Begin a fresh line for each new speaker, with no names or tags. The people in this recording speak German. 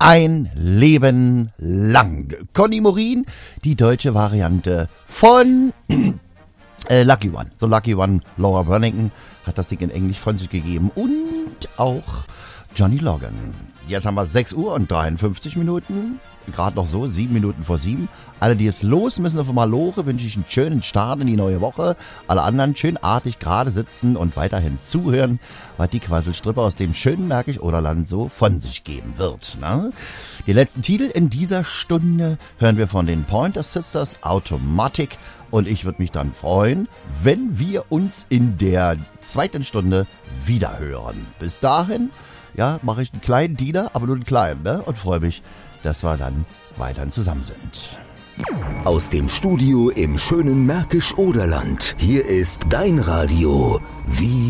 ein Leben lang. Conny Morin, die deutsche Variante von Lucky One. So Lucky One, Laura Branigan hat das Ding in Englisch von sich gegeben und auch Johnny Logan. Jetzt haben wir 6 Uhr und 53 Minuten. Gerade noch so, 7 Minuten vor 7. Alle, die jetzt los müssen auf Malore, wünsche ich einen schönen Start in die neue Woche. Alle anderen schön artig gerade sitzen und weiterhin zuhören, was die Quasselstrippe aus dem schönen Märkisch-Oderland so von sich geben wird. Ne? Die letzten Titel in dieser Stunde hören wir von den Pointer Sisters, Automatic. Und ich würde mich dann freuen, wenn wir uns in der zweiten Stunde wieder hören. Bis dahin, ja, mache ich einen kleinen Diener, aber nur einen kleinen, ne? Und freue mich, dass wir dann weiterhin zusammen sind.
Aus dem Studio im schönen Märkisch-Oderland. Hier ist dein Radio. Wie